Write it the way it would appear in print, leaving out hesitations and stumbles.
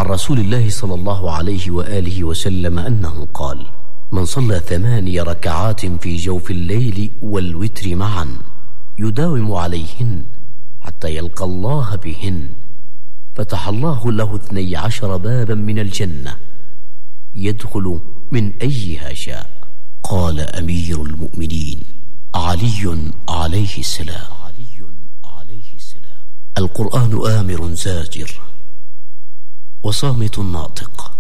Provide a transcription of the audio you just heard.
رسول الله صلى الله عليه وآله وسلم أنه قال: من صلى 8 ركعات في جوف الليل والوتر معا يداوم عليهن حتى يلقى الله بهن فتح الله له 12 بابا من الجنة يدخل من أيها شاء. قال أمير المؤمنين علي عليه السلام: القرآن آمر زاجر وصامت ناطق.